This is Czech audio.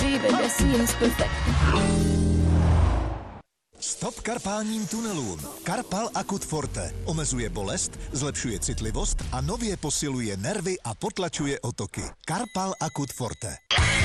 achieve it, that seems perfect. Stop karpálním tunelům. Karpal Akut Forte omezuje bolest, zlepšuje citlivost a nově posiluje nervy a potlačuje otoky. Karpal Akut Forte.